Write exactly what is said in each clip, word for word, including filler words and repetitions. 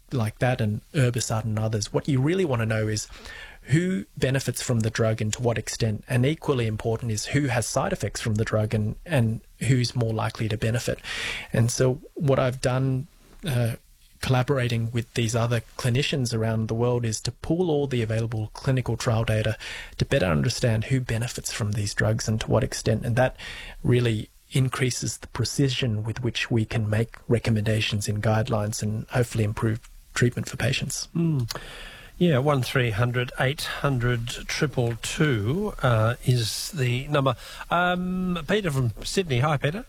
like that and Irbesartan and others, what you really want to know is who benefits from the drug and to what extent. And equally important is who has side effects from the drug and, and who's more likely to benefit. And so what I've done uh, collaborating with these other clinicians around the world is to pool all the available clinical trial data to better understand who benefits from these drugs and to what extent. And that really increases the precision with which we can make recommendations in guidelines and hopefully improve treatment for patients. Mm. Yeah, one three hundred eight hundred triple two uh, is the number. Um, Peter from Sydney. Hi, Peter.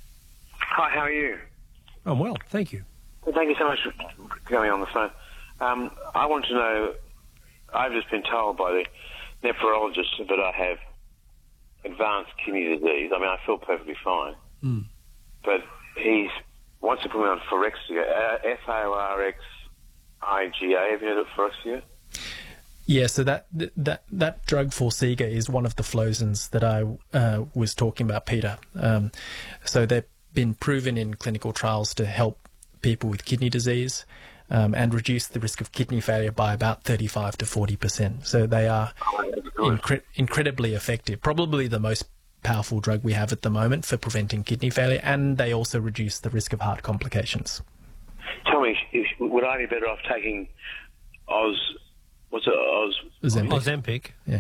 Hi, how are you? I'm well, thank you. Well, thank you so much for coming on the phone. Um, I want to know, I've just been told by the nephrologist that I have advanced kidney disease. I mean, I feel perfectly fine. Mm. But he wants to put me on Phorexia, uh, F O R X I G A. Have you heard of Phorexia? Yeah, so that that that drug Forxiga is one of the Flozins that I uh, was talking about, Peter. Um, so they've been proven in clinical trials to help people with kidney disease um, and reduce the risk of kidney failure by about thirty-five to forty percent. So they are incre- incredibly effective, probably the most powerful drug we have at the moment for preventing kidney failure, and they also reduce the risk of heart complications. Tell me, if, would I be better off taking Oz, what's it, Oz? Ozempic. Ozempic. Yeah.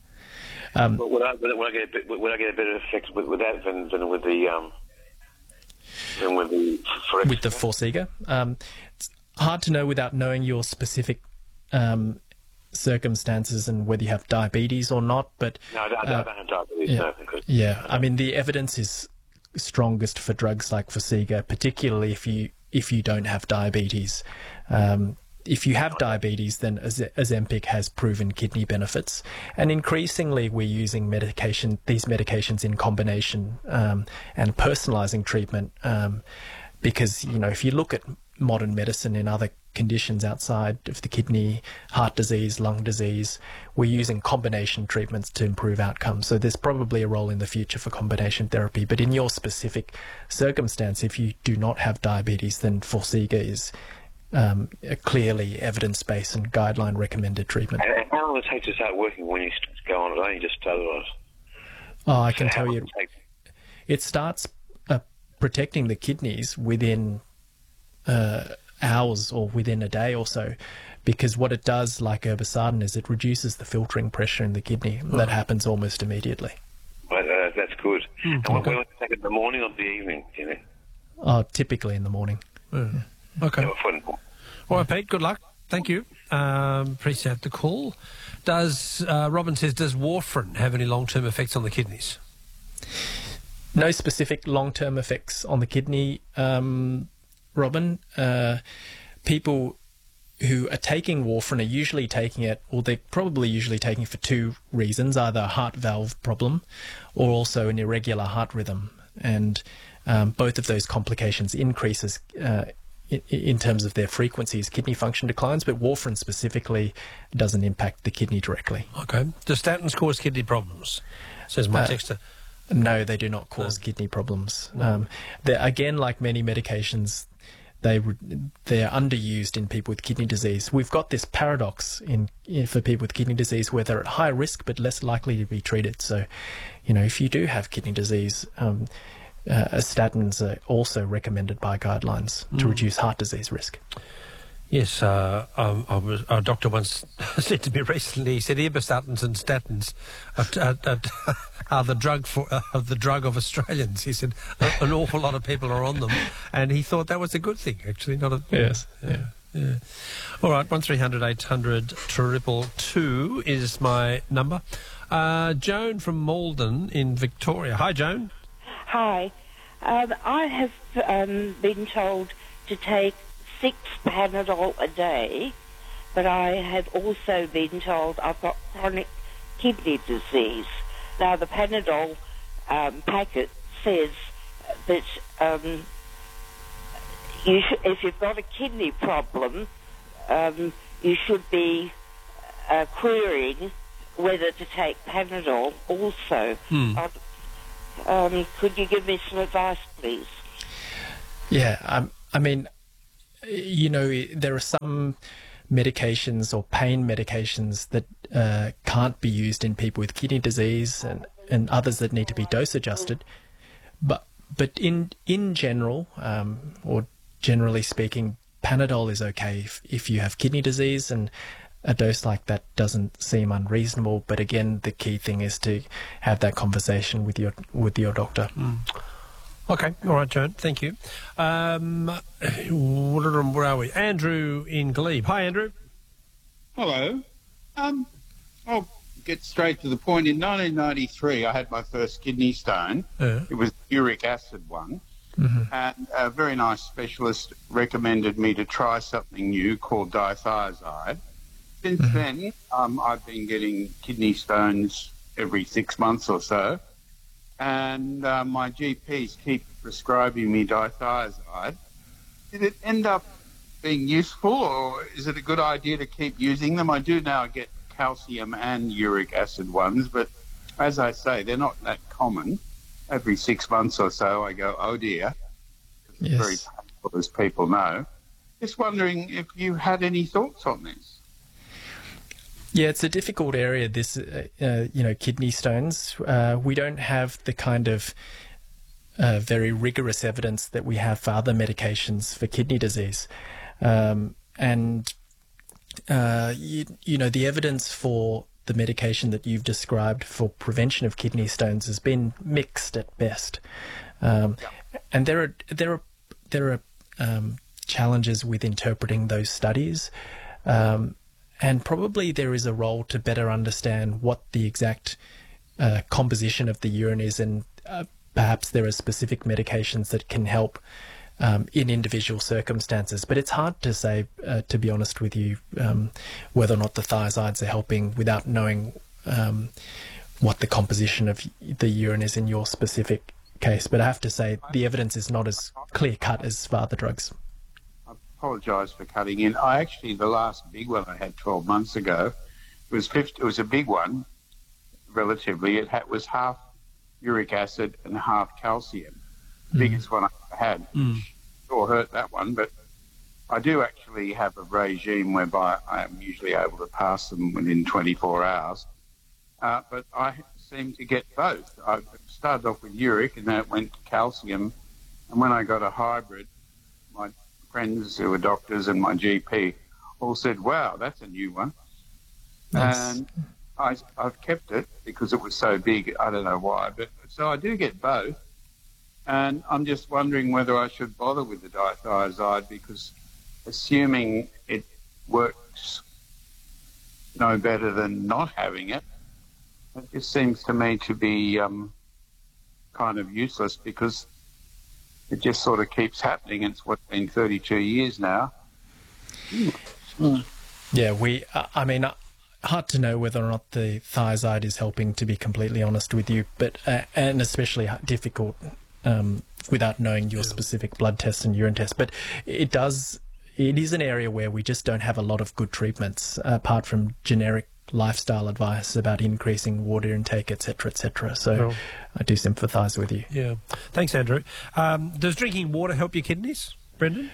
Um, would, I, would, I get a bit, would I get a better effect with, with that than, than with the... Um, than with the Phorexia? With the Forxiga? Um, it's hard to know without knowing your specific um, circumstances and whether you have diabetes or not, but... No, I don't, uh, I don't have diabetes, yeah, no. Because, yeah, I mean, the evidence is strongest for drugs like Forxiga, particularly if you if you don't have diabetes. Um, if you have diabetes, then Ozempic has proven kidney benefits. And increasingly, we're using medication, these medications in combination um, and personalising treatment um, because, you know, if you look at modern medicine in other conditions outside of the kidney, heart disease, lung disease, we're using combination treatments to improve outcomes. So there's probably a role in the future for combination therapy. But in your specific circumstance, if you do not have diabetes, then Forxiga is um, a clearly evidence-based and guideline-recommended treatment. and how long will it take to start working when you go on it? I only just started on it. Oh, I can So tell how you, long will it take? it starts uh, protecting the kidneys within uh, hours or within a day or so, because what it does, like Irbesartan, is it reduces the filtering pressure in the kidney. Oh. That happens almost immediately. Well, uh, that's good. Mm, and when okay. will it take it in the morning or the evening, do you know? Oh, typically in the morning. Yeah. Okay. Yeah, for- All right, Pete, good luck. Thank you. Um, appreciate the call. Does, uh, Robin says, does warfarin have any long-term effects on the kidneys? No specific long-term effects on the kidney, um, Robin. Uh, people who are taking warfarin are usually taking it, or they're probably usually taking it for two reasons, either a heart valve problem or also an irregular heart rhythm. And um, both of those complications increases uh, in, in terms of their frequencies, kidney function declines, but warfarin specifically doesn't impact the kidney directly. Okay. Do statins cause kidney problems? Says my Uh, texter. No, they do not cause No. kidney problems. Um, they're, again, like many medications, they they're underused in people with kidney disease. We've got this paradox in, in for people with kidney disease where they're at high risk but less likely to be treated. So, you know, if you do have kidney disease, um, uh, statins are also recommended by guidelines to Mm. reduce heart disease risk. Yes, uh, um, I was, our doctor once said to me recently, he said Irbesartans and statins are, are, are, are the drug for uh, the drug of Australians. He said an awful lot of people are on them, and he thought that was a good thing, actually. Not a Yes, yeah. yeah. All right, one three hundred eight hundred triple two is my number. Uh, Joan from Malden in Victoria. Hi, Joan. Hi. Um, I have um, been told to take six Panadol a day, but I have also been told I've got chronic kidney disease. Now, the Panadol um, packet says that um, you sh- if you've got a kidney problem, um, you should be uh, querying whether to take Panadol also. Hmm. Uh, um, could you give me some advice, please? Yeah, um, I mean, you know, there are some medications or pain medications that uh, can't be used in people with kidney disease, and, and others that need to be dose adjusted. But but in in general, um, or generally speaking, Panadol is okay if, if you have kidney disease, and a dose like that doesn't seem unreasonable. But again, the key thing is to have that conversation with your with your doctor. Mm. Okay, all right, Joan, thank you. Um, where are we? Andrew in Glebe. Hi, Andrew. Hello. Um, I'll get straight to the point. In nineteen ninety-three, I had my first kidney stone. Yeah. It was a uric acid one. Mm-hmm. And a very nice specialist recommended me to try something new called dithiazide. Since Mm-hmm. then, um, I've been getting kidney stones every six months or so. And uh, my G Ps keep prescribing me dithiazide. Did it end up being useful, or is it a good idea to keep using them? I do now get calcium and uric acid ones, but as I say, they're not that common. Every six months or so, I go, oh dear. It's Yes. very painful, as people know. Just wondering if you had any thoughts on this. Yeah, it's a difficult area, this, uh, uh, you know, kidney stones. Uh, we don't have the kind of uh, very rigorous evidence that we have for other medications for kidney disease. Um, and, uh, you, you know, the evidence for the medication that you've described for prevention of kidney stones has been mixed at best. Um, and there are, there are, there are um, challenges with interpreting those studies. Um, And probably there is a role to better understand what the exact uh, composition of the urine is, and uh, perhaps there are specific medications that can help um, in individual circumstances. But it's hard to say, uh, to be honest with you, um, whether or not the thiazides are helping without knowing um, what the composition of the urine is in your specific case. But I have to say the evidence is not as clear-cut as for other drugs. Apologise for cutting in. I actually, the last big one I had twelve months ago was fifty, it was a big one, relatively. It had, was half uric acid and half calcium. The Mm. biggest one I had. Mm. Sure hurt that one, but I do actually have a regime whereby I am usually able to pass them within twenty-four hours. Uh, but I seem to get both. I started off with uric and then it went to calcium. And when I got a hybrid, my friends who were doctors and my G P all said, wow, that's a new one. Nice. And I, I've kept it because it was so big. I don't know why. But so I do get both. And I'm just wondering whether I should bother with the dithiazide, because assuming it works no better than not having it, it just seems to me to be um, kind of useless, because it just sort of keeps happening. It's what's been thirty-two years now. Mm. Yeah, we, uh, I mean, uh, hard to know whether or not the thiazide is helping, to be completely honest with you, but, uh, and especially difficult um, without knowing your specific blood tests and urine tests. But it does, it is an area where we just don't have a lot of good treatments, uh, apart from generic lifestyle advice about increasing water intake, et cetera, et cetera. So Cool. I do sympathise with you. Yeah. Thanks, Andrew. Um, does drinking water help your kidneys, Brendan?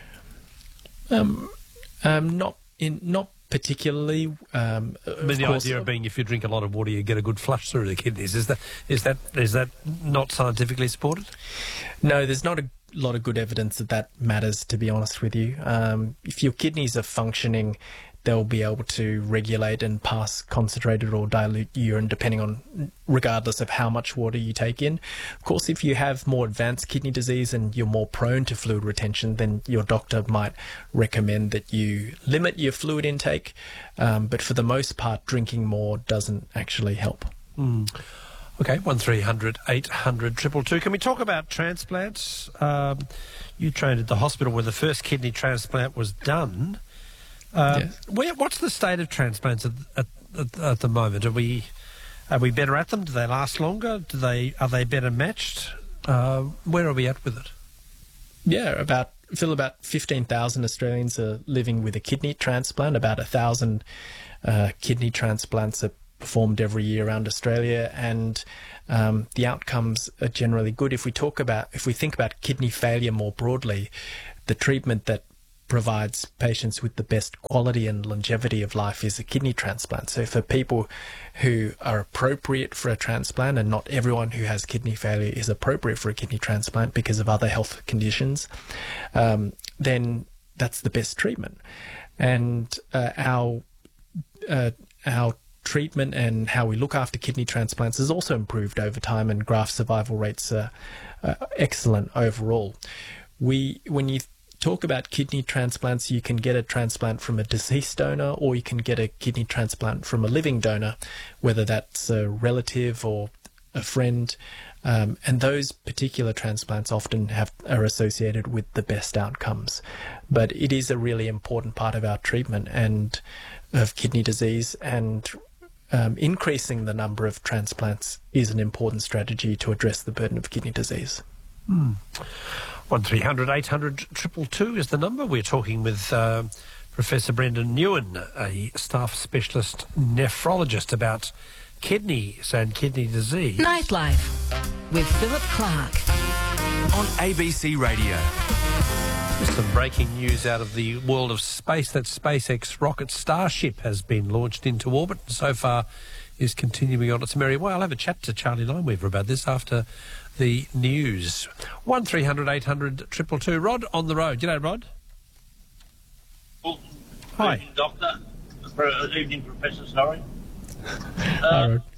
Um, um, not in, not particularly. Um, I mean, of the course, idea of being, if you drink a lot of water, you get a good flush through the kidneys. Is that is that is that not scientifically supported? No, there's not a lot of good evidence that that matters, to be honest with you. Um, if your kidneys are functioning, they'll be able to regulate and pass concentrated or dilute urine, depending on, regardless of how much water you take in. Of course, if you have more advanced kidney disease and you're more prone to fluid retention, then your doctor might recommend that you limit your fluid intake. Um, but for the most part, drinking more doesn't actually help. Mm. Okay, one three hundred eight hundred two two two. Can we talk about transplants? Um, you trained at the hospital where the first kidney transplant was done. Uh, Yes. where, what's the state of transplants at, at, at, at the moment? Are we are we better at them? Do they last longer? Do they are they better matched? Uh, where are we at with it? Yeah, about I feel about fifteen thousand Australians are living with a kidney transplant. About one thousand uh, kidney transplants are performed every year around Australia, and um, the outcomes are generally good. If we talk about, if we think about kidney failure more broadly, the treatment that provides patients with the best quality and longevity of life is a kidney transplant. So for people who are appropriate for a transplant, and not everyone who has kidney failure is appropriate for a kidney transplant because of other health conditions, um, then that's the best treatment. And uh, our uh, our treatment and how we look after kidney transplants has also improved over time, and graft survival rates are uh, excellent overall. We, when you talk about kidney transplants, you can get a transplant from a deceased donor, or you can get a kidney transplant from a living donor, whether that's a relative or a friend. Um, and those particular transplants often have are associated with the best outcomes. But it is a really important part of our treatment and of kidney disease, and um, increasing the number of transplants is an important strategy to address the burden of kidney disease. Mm. one three hundred eight hundred two two two is the number. We're talking with uh, Professor Brendan Newen, a staff specialist nephrologist, about kidneys and kidney disease. Nightlife with Philip Clark on A B C Radio. Just some breaking news out of the world of space. That SpaceX rocket Starship has been launched into orbit and so far is continuing on its merry way. I'll have a chat to Charlie Lineweaver about this after the news. one three hundred eight hundred two two two. Rod on the road. G'day, Rod. Well, Hi. Evening, Doctor. Uh, evening, Professor, sorry. Hi, Rod.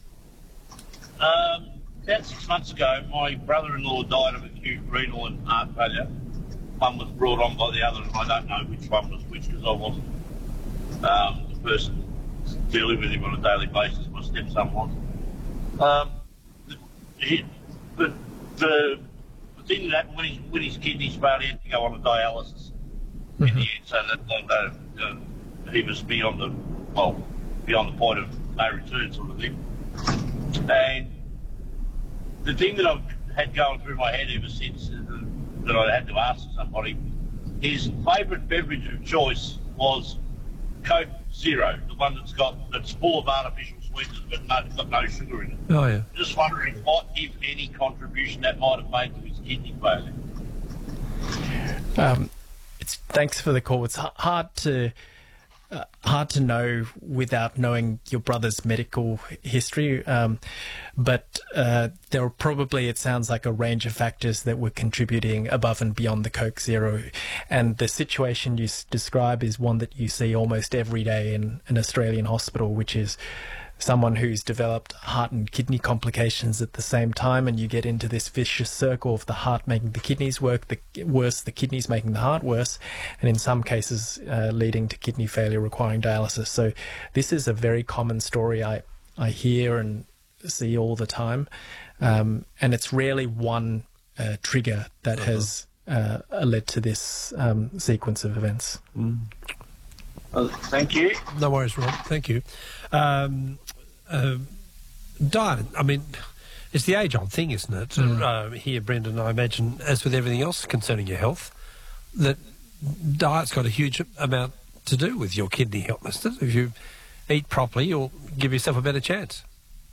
Um, about six months ago, my brother-in-law died of acute renal and heart failure. One was brought on by the other, and I don't know which one was which because I wasn't um, the person dealing with him on a daily basis. My stepson was. Um, he, but the, the thing that happened when his, when his kidneys failed, he had to go on a dialysis mm-hmm. in the end, so that, that uh, he was beyond the well, beyond the point of no return, sort of thing. And the thing that I've had going through my head ever since uh, that I had to ask somebody, his favourite beverage of choice was Coke Zero, the one that's got that's full of artificial sweeteners but no, got no sugar in it. Oh, yeah. Just wondering what, if any, contribution that might have made to his kidney failure. Um, it's thanks for the call. It's h- hard to uh, hard to know without knowing your brother's medical history, um, but uh, there were probably, it sounds like, a range of factors that were contributing above and beyond the Coke Zero. And the situation you s- describe is one that you see almost every day in an Australian hospital, which is someone who's developed heart and kidney complications at the same time, and you get into this vicious circle of the heart making the kidneys work, the worse, the kidneys making the heart worse, and in some cases uh, leading to kidney failure requiring dialysis. So this is a very common story I, I hear and see all the time, um, and it's rarely one uh, trigger that uh-huh. has uh, led to this um, sequence of events. Mm. Uh, thank you. No worries, Rod. Thank you. Um, uh, diet, I mean, it's the age-old thing, isn't it? Mm. Uh, here, Brendan, I imagine, as with everything else concerning your health, that diet's got a huge amount to do with your kidney health, doesn't it? If you eat properly, you'll give yourself a better chance.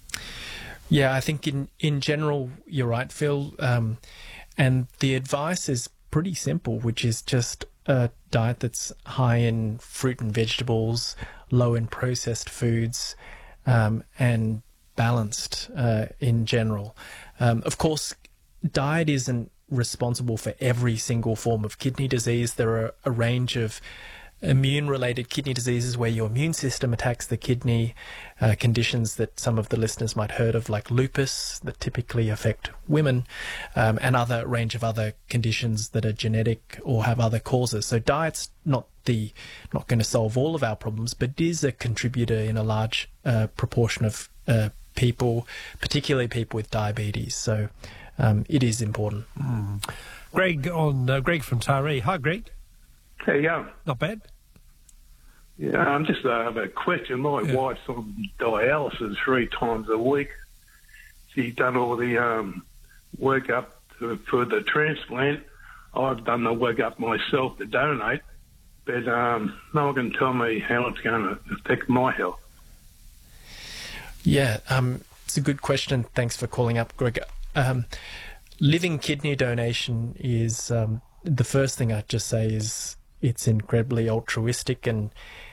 Yeah, I think in, in general, you're right, Phil. Um, and the advice is pretty simple, which is just a diet that's high in fruit and vegetables, low in processed foods, um, and balanced uh, in general. Um, of course, diet isn't responsible for every single form of kidney disease. There are a range of immune-related kidney diseases where your immune system attacks the kidney, uh, conditions that some of the listeners might heard of, like lupus, that typically affect women, um, and other range of other conditions that are genetic or have other causes. So diet's not the not going to solve all of our problems, but it is a contributor in a large uh, proportion of uh, people, particularly people with diabetes. So um, it is important. Mm. Greg on uh, Greg from Taree. Hi, Greg. How you going? Not bad. Yeah, I'm just uh, have a question. My Yeah. wife's on dialysis three times a week. She's done all the um, work up to, for the transplant. I've done the work up myself to donate, but um, no one can tell me how it's going to affect my health. Yeah, um, it's a good question. Thanks for calling up, Greg. Um, living kidney donation is um, the first thing I'd just say is it's incredibly altruistic, and